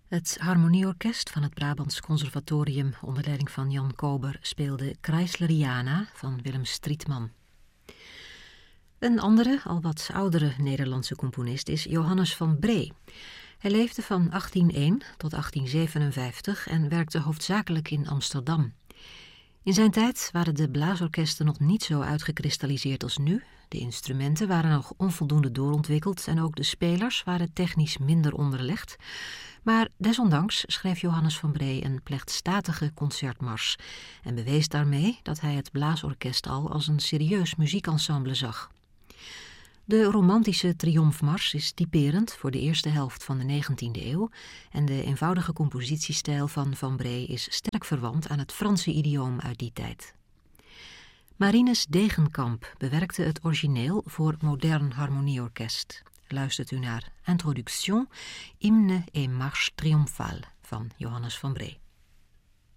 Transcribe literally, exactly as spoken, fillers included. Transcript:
Het harmonieorkest van het Brabants Conservatorium onder leiding van Jan Kober speelde Kreisleriana van Willem Strietman. Een andere, al wat oudere Nederlandse componist is Johannes van Bree. Hij leefde van achttien één tot achttien zevenenvijftig en werkte hoofdzakelijk in Amsterdam. In zijn tijd waren de blaasorkesten nog niet zo uitgekristalliseerd als nu. De instrumenten waren nog onvoldoende doorontwikkeld en ook de spelers waren technisch minder onderlegd. Maar desondanks schreef Johannes van Bree een plechtstatige concertmars en bewees daarmee dat hij het blaasorkest al als een serieus muziekensemble zag. De romantische triomfmars is typerend voor de eerste helft van de negentiende eeuw en de eenvoudige compositiestijl van Van Bree is sterk verwant aan het Franse idioom uit die tijd. Marinus Degenkamp bewerkte het origineel voor modern harmonieorkest. Luistert u naar Introduction, Hymne et Marche Triomphale van Johannes van Bree.